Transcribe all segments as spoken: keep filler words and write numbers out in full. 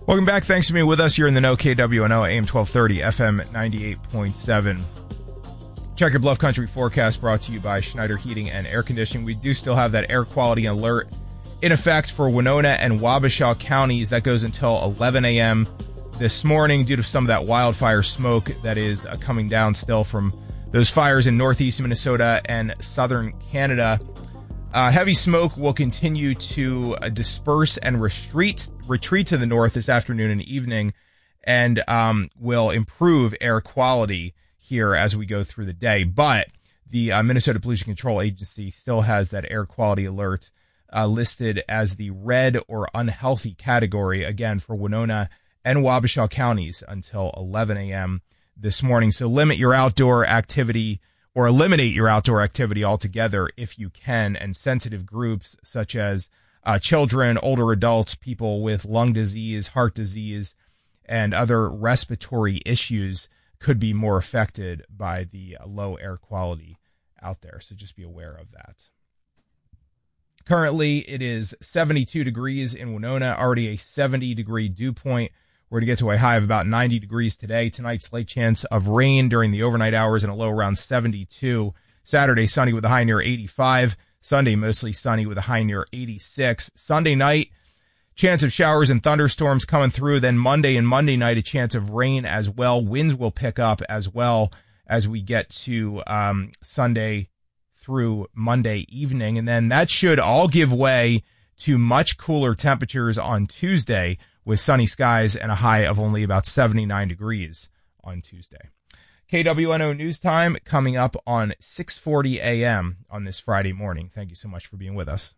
Welcome back. Thanks for being with us. You're in the know, K W N O, A M twelve thirty, F M ninety-eight point seven. Check your Bluff Country forecast brought to you by Schneider Heating and Air Conditioning. We do still have that air quality alert in effect for Winona and Wabasha counties. That goes until eleven a.m. this morning due to some of that wildfire smoke that is uh, coming down still from those fires in northeast Minnesota and southern Canada. Uh, heavy smoke will continue to uh, disperse and retreat, retreat to the north this afternoon and evening, and um, will improve air quality here as we go through the day. But the uh, Minnesota Pollution Control Agency still has that air quality alert uh, listed as the red or unhealthy category, again, for Winona and Wabasha counties until eleven a.m. this morning. So limit your outdoor activity or eliminate your outdoor activity altogether if you can. And sensitive groups such as uh, children, older adults, people with lung disease, heart disease, and other respiratory issues could be more affected by the uh, low air quality out there. So just be aware of that. Currently, it is seventy-two degrees in Winona, already a seventy degree dew point. We're going to get to a high of about ninety degrees today. Tonight, slight chance of rain during the overnight hours and a low around seventy-two. Saturday, sunny with a high near eighty-five. Sunday, mostly sunny with a high near eighty-six. Sunday night, chance of showers and thunderstorms coming through. Then Monday and Monday night, a chance of rain as well. Winds will pick up as well as we get to um, Sunday through Monday evening. And then that should all give way to much cooler temperatures on Tuesday, with sunny skies and a high of only about seventy-nine degrees on Tuesday. K W N O News Time coming up on six forty a.m. on this Friday morning. Thank you so much for being with us.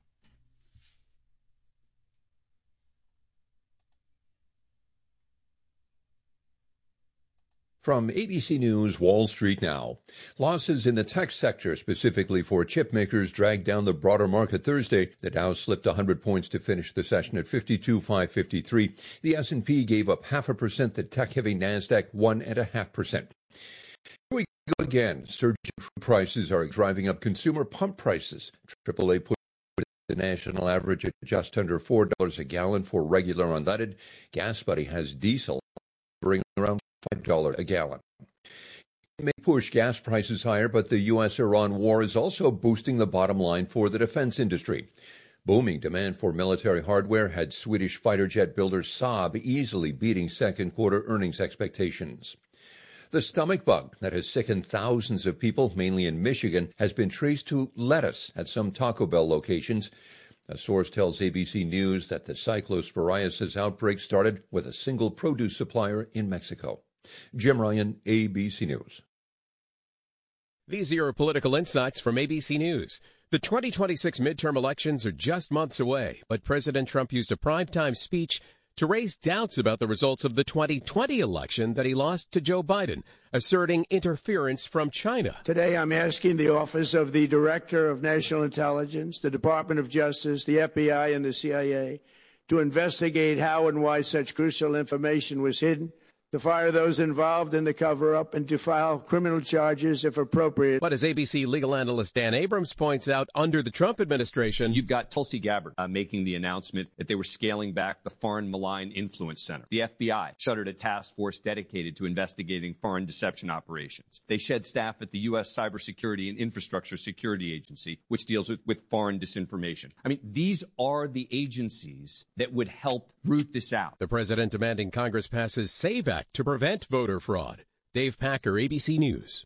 From A B C News, Wall Street Now. Losses in the tech sector, specifically for chip makers, dragged down the broader market Thursday. The Dow slipped one hundred points to finish the session at fifty-two thousand five hundred fifty-three. The S and P gave up half a percent. The tech-heavy NASDAQ one and a half percent. Here we go again. Surging food prices are driving up consumer pump prices. triple A put the national average at just under four dollars a gallon for regular unleaded. Gas Buddy has diesel bringing around five dollars a gallon. It may push gas prices higher, but the U S Iran war is also boosting the bottom line for the defense industry. Booming demand for military hardware had Swedish fighter jet builder Saab easily beating second quarter earnings expectations. The stomach bug that has sickened thousands of people, mainly in Michigan, has been traced to lettuce at some Taco Bell locations. A source tells A B C News that the cyclosporiasis outbreak started with a single produce supplier in Mexico. Jim Ryan, A B C News. These are your political insights from A B C News. The twenty twenty-six midterm elections are just months away, but President Trump used a primetime speech to raise doubts about the results of the twenty twenty election that he lost to Joe Biden, asserting interference from China. Today, I'm asking the Office of the Director of National Intelligence, the Department of Justice, the F B I, and the C I A to investigate how and why such crucial information was hidden, to fire those involved in the cover-up, and to file criminal charges if appropriate. But as A B C legal analyst Dan Abrams points out, under the Trump administration, you've got Tulsi Gabbard uh, making the announcement that they were scaling back the Foreign Malign Influence Center. The F B I shuttered a task force dedicated to investigating foreign deception operations. They shed staff at the U S Cybersecurity and Infrastructure Security Agency, which deals with, with foreign disinformation. I mean, these are the agencies that would help root this out. The president demanding Congress passes SAVE Act to prevent voter fraud. Dave Packer, A B C News.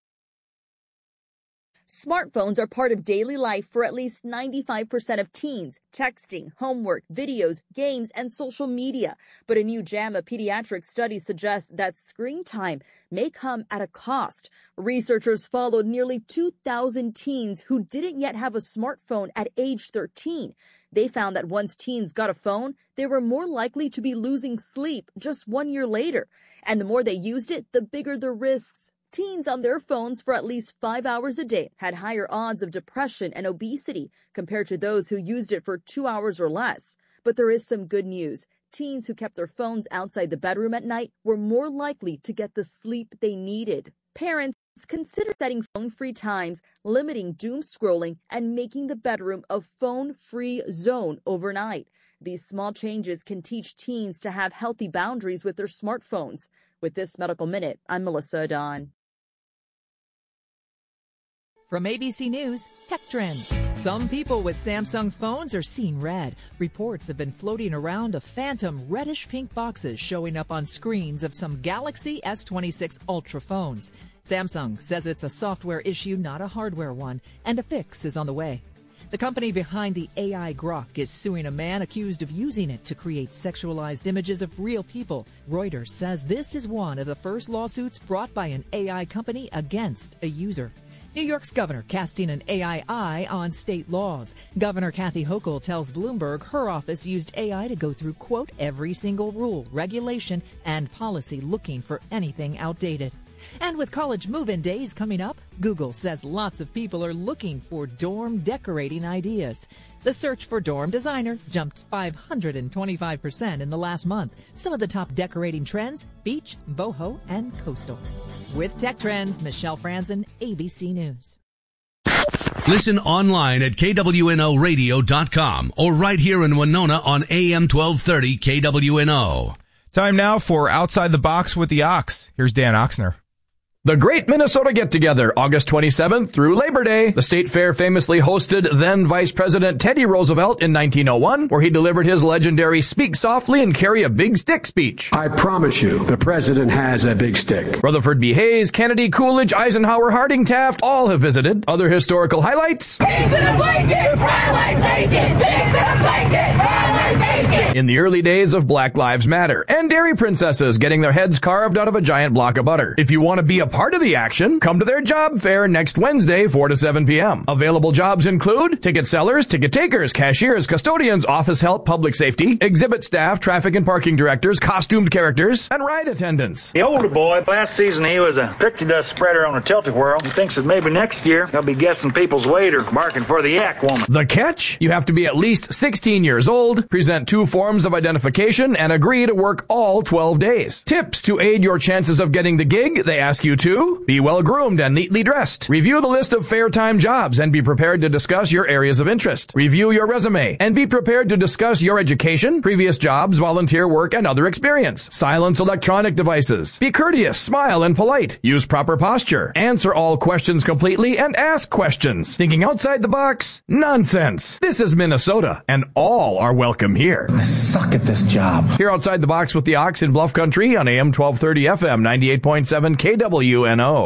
Smartphones are part of daily life for at least ninety-five percent of teens. Texting, homework, videos, games, and social media. But a new JAMA pediatric study suggests that screen time may come at a cost. Researchers followed nearly two thousand teens who didn't yet have a smartphone at age thirteen. They found that once teens got a phone, they were more likely to be losing sleep just one year later. And the more they used it, the bigger the risks. Teens on their phones for at least five hours a day had higher odds of depression and obesity compared to those who used it for two hours or less. But there is some good news. Teens who kept their phones outside the bedroom at night were more likely to get the sleep they needed. Parents, consider setting phone-free times, limiting doom scrolling, and making the bedroom a phone-free zone overnight. These small changes can teach teens to have healthy boundaries with their smartphones. With this Medical Minute, I'm Melissa Adon. From A B C News, Tech Trends. Some people with Samsung phones are seeing red. Reports have been floating around of phantom reddish-pink boxes showing up on screens of some Galaxy S twenty-six Ultra phones. Samsung says it's a software issue, not a hardware one, and a fix is on the way. The company behind the A I Grok is suing a man accused of using it to create sexualized images of real people. Reuters says this is one of the first lawsuits brought by an A I company against a user. New York's governor casting an A I eye on state laws. Governor Kathy Hochul tells Bloomberg her office used A I to go through, quote, every single rule, regulation, and policy looking for anything outdated. And with college move-in days coming up, Google says lots of people are looking for dorm decorating ideas. The search for dorm designer jumped five hundred twenty-five percent in the last month. Some of the top decorating trends, beach, boho, and coastal. With Tech Trends, Michelle Franzen, A B C News. Listen online at K W N O radio dot com or right here in Winona on A M twelve thirty K W N O. Time now for Outside the Box with the Ox. Here's Dan Oxner. The Great Minnesota Get-Together, August twenty-seventh through Labor Day. The state fair famously hosted then Vice President Teddy Roosevelt in nineteen oh one, where he delivered his legendary Speak Softly and Carry a Big Stick speech. I promise you, the president has a big stick. Rutherford B. Hayes, Kennedy, Coolidge, Eisenhower, Harding, Taft all have visited. Other historical highlights. Pigs in a blanket, fry like bacon. Pigs in a blanket, fry like bacon. In the early days of Black Lives Matter, and dairy princesses getting their heads carved out of a giant block of butter. If you want to be a part of the action, come to their job fair next Wednesday, four to seven p.m. Available jobs include ticket sellers, ticket takers, cashiers, custodians, office help, public safety, exhibit staff, traffic and parking directors, costumed characters, and ride attendants. The older boy, last season he was a pixie dust spreader on a tilt-a-whirl. He thinks that maybe next year he'll be guessing people's weight or barking for the yak woman. The catch? You have to be at least sixteen years old, present two forms of identification, and agree to work all twelve days. Tips to aid your chances of getting the gig, they ask you to be well-groomed and neatly dressed. Review the list of fair time jobs and be prepared to discuss your areas of interest. Review your resume and be prepared to discuss your education, previous jobs, volunteer work, and other experience. Silence electronic devices. Be courteous, smile, and polite. Use proper posture. Answer all questions completely and ask questions. Thinking outside the box? Nonsense. This is Minnesota, and all are welcome here. I suck at this job. Here outside the box with the Ox in Bluff Country on A M twelve thirty F M ninety-eight point seven K W N O.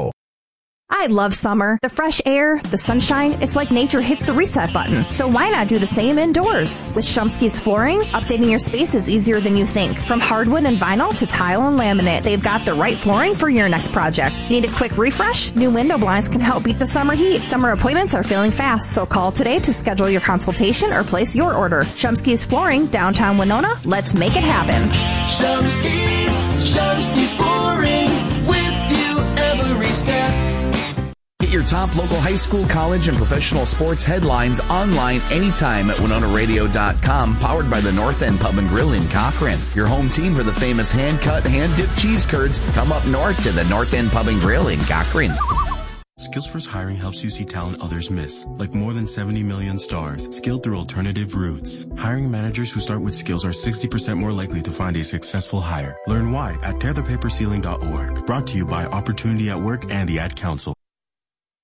I love summer. The fresh air, the sunshine, it's like nature hits the reset button. So why not do the same indoors? With Shumsky's Flooring, updating your space is easier than you think. From hardwood and vinyl to tile and laminate, they've got the right flooring for your next project. Need a quick refresh? New window blinds can help beat the summer heat. Summer appointments are filling fast, so call today to schedule your consultation or place your order. Shumsky's Flooring, downtown Winona. Let's make it happen. Shumsky's, Shumsky's Flooring, with you every step. Get your top local high school, college, and professional sports headlines online anytime at Winona radio dot com, powered by the North End Pub and Grill in Cochrane. Your home team for the famous hand-cut, hand-dipped cheese curds. Come up north to the North End Pub and Grill in Cochrane. SkillsFirst Hiring helps you see talent others miss, like more than seventy million stars, skilled through alternative routes. Hiring managers who start with skills are sixty percent more likely to find a successful hire. Learn why at tear the paper ceiling dot org. Brought to you by Opportunity at Work and the Ad Council.